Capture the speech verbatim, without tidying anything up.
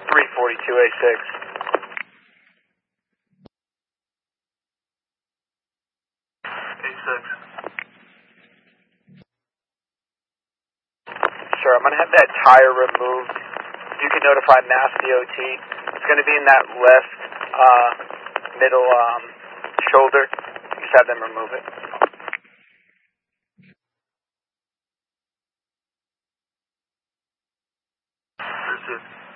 three forty-two A six. A six. Sure, I'm going to have that tire removed. If you can notify Mass D O T. It's going to be in that left uh, middle um, shoulder. Just have them remove it. That's it.